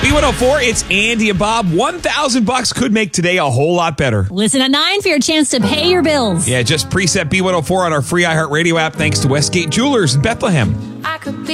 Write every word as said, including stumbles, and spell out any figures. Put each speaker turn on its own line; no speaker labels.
B one oh four, it's Andy and Bob. one thousand bucks could make today a whole lot better.
Listen at nine for your chance to pay your bills.
Yeah, just preset B one oh four on our free iHeartRadio app thanks to Westgate Jewelers in Bethlehem.
I could be